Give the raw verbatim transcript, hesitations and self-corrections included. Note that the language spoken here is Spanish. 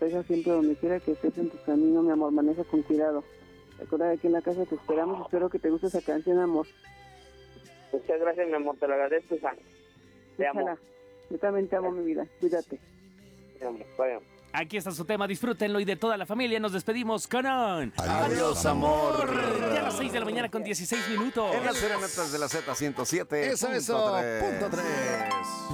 pareja siempre donde quiera que estés en tu camino, mi amor, maneja con cuidado. Recuerda que aquí en la casa te esperamos, espero que te guste esa canción, amor. Muchas gracias, mi amor, te lo agradezco, Isa. Te Déjala. amo. Yo también te amo, mi vida, cuídate. Te amo, vaya. Aquí está su tema, disfrútenlo y de toda la familia nos despedimos con un... Adiós, amor. Ya a las seis de la mañana con dieciséis minutos. En las serenatas de la Z ciento siete. Eso, eso, punto tres.